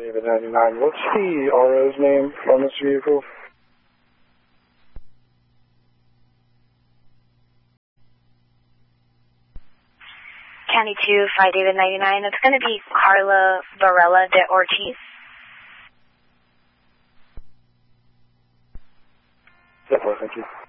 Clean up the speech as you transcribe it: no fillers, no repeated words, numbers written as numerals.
David 99. What's the RO's name on this vehicle? County 2, Fly David 99. It's going to be Carla Varela de Ortiz. Definitely, thank you.